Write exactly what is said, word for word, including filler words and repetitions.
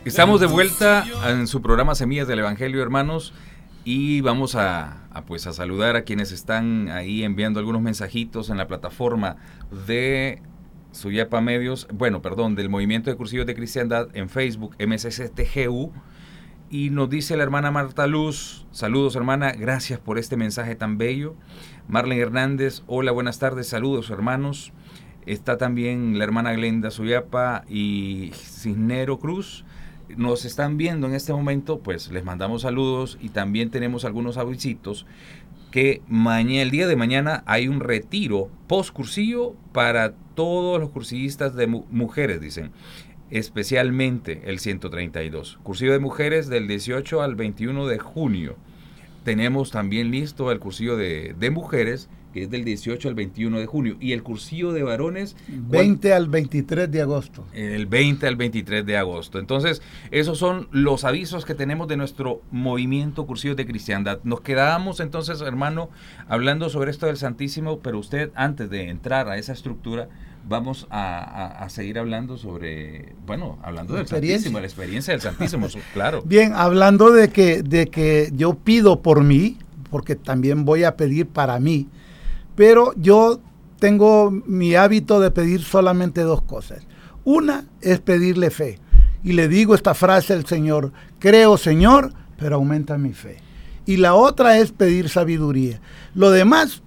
Estamos de vuelta en su programa Semillas del Evangelio, hermanos, y vamos a, a, pues, a saludar a quienes están ahí enviando algunos mensajitos en la plataforma de Suyapa Medios, bueno, perdón, del Movimiento de Cursillos de Cristiandad en Facebook, M C C T G U, y nos dice la hermana Marta Luz: saludos, hermana, gracias por este mensaje tan bello. Marlene Hernández: hola, buenas tardes, saludos, hermanos. Está también la hermana Glenda Suyapa y Cisnero Cruz. Nos están viendo en este momento, pues les mandamos saludos, y también tenemos algunos avisitos que mañana, el día de mañana hay un retiro post-cursillo para todos los cursillistas de mu mujeres, dicen, especialmente el ciento treinta y dos. Cursillo de mujeres del dieciocho al veintiuno de junio. Tenemos también listo el cursillo de, de mujeres, que es del dieciocho al veintiuno de junio, y el cursillo de varones veinte al veintitrés de agosto. El veinte al veintitrés de agosto. Entonces, esos son los avisos que tenemos de nuestro movimiento Cursillos de Cristiandad. Nos quedábamos entonces, hermano, hablando sobre esto del Santísimo, pero usted, antes de entrar a esa estructura, vamos a, a, a seguir hablando sobre, bueno, hablando del Santísimo, la experiencia del Santísimo, claro. Bien, hablando de que, de que yo pido por mí, porque también voy a pedir para mí, pero yo tengo mi hábito de pedir solamente dos cosas. Una es pedirle fe. Y le digo esta frase al Señor: creo, Señor, pero aumenta mi fe. Y la otra es pedir sabiduría. Lo demás